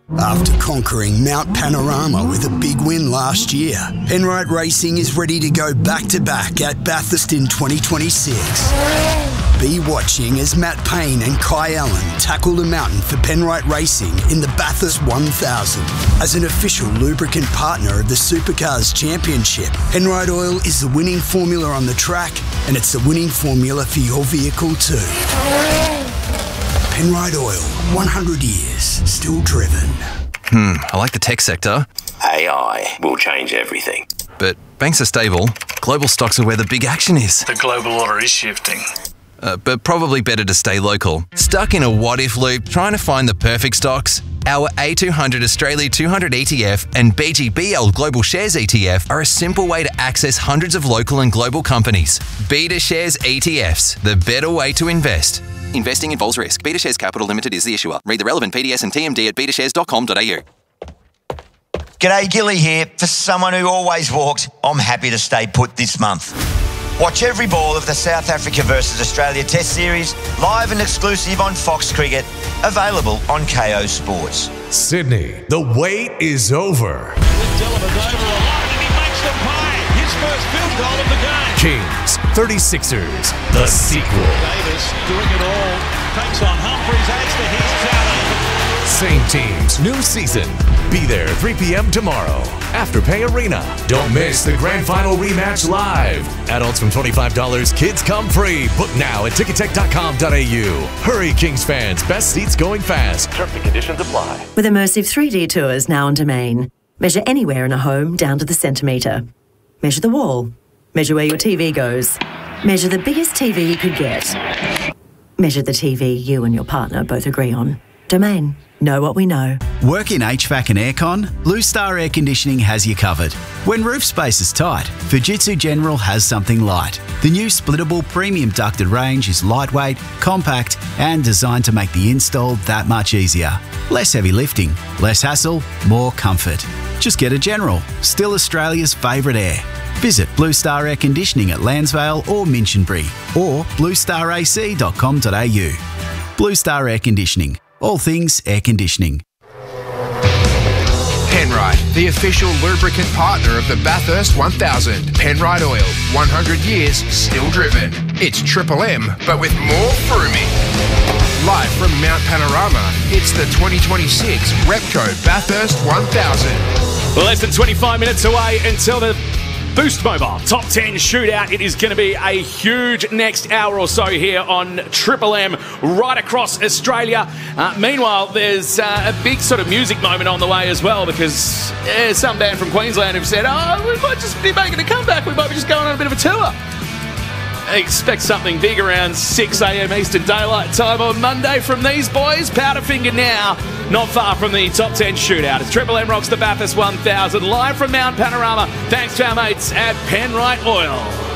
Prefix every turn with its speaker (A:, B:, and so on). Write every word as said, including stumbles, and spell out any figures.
A: After conquering Mount Panorama with a big win last year, Penrite Racing is ready to go back-to-back at Bathurst in twenty twenty-six. Be watching as Matt Payne and Kai Allen tackle the mountain for Penrite Racing in the Bathurst one thousand. As an official lubricant partner of the Supercars Championship, Penrite Oil is the winning formula on the track, and it's the winning formula for your vehicle too. Penrite Oil, one hundred years, still driven.
B: Hmm, I like the tech sector.
C: A I will change everything.
B: But banks are stable. Global stocks are where the big action is.
D: The global order is shifting.
B: Uh, but probably better to stay local. Stuck in a what-if loop trying to find the perfect stocks? Our A two hundred Australia two hundred E T F and B G B L Global Shares E T F are a simple way to access hundreds of local and global companies. Beta Shares E T Fs, the better way to invest. Investing involves risk. Beta Shares Capital Limited is the issuer. Read the relevant P D S and T M D at beta shares dot com dot a u.
E: G'day, Gilly here. For someone who always walked, I'm happy to stay put this month. Watch every ball of the South Africa versus Australia Test Series, live and exclusive on Fox Cricket, available on K O Sports.
F: Sydney, the wait is over.
D: His first field goal of the game.
F: Kings, thirty-sixers, the sequel.
D: Davis doing it all. Takes on Humphries, adds to his tally.
F: Same teams, new season. Be there three p.m. tomorrow. Afterpay Arena. Don't miss the grand final rematch live. Adults from twenty-five dollars, kids come free. Book now at ticketek dot com dot a u. Hurry, Kings fans. Best seats going fast. Terms and conditions apply.
G: With immersive three D tours now on Domain. Measure anywhere in a home down to the centimetre. Measure the wall. Measure where your T V goes. Measure the biggest T V you could get. Measure the T V you and your partner both agree on. Domain. Know what we know.
H: Work in H V A C and aircon? Blue Star Air Conditioning has you covered. When roof space is tight, Fujitsu General has something light. The new splittable premium ducted range is lightweight, compact, and designed to make the install that much easier. Less heavy lifting, less hassle, more comfort. Just get a General, still Australia's favourite air. Visit Blue Star Air Conditioning at Lansvale or Minchinbury, or blue star a c dot com dot a u. Blue Star Air Conditioning. All things air conditioning.
I: Penrite, the official lubricant partner of the Bathurst one thousand. Penrite Oil, one hundred years, still driven. It's Triple M, but with more frumy. Live from Mount Panorama, it's the twenty twenty-six Repco Bathurst one thousand.
J: Less than twenty-five minutes away until the Boost Mobile Top ten Shootout. It is going to be a huge next hour or so here on Triple M right across Australia. Uh, meanwhile, there's uh, a big sort of music moment on the way as well, because there's some band from Queensland who've said, oh, we might just be making a comeback. We might be just going on a bit of a tour. Expect something big around six a.m. Eastern Daylight Time on Monday from these boys. Powderfinger now, not far from the Top ten Shootout. It's Triple M rocks the Bathurst one thousand live from Mount Panorama. Thanks to our mates at Penrite Oil.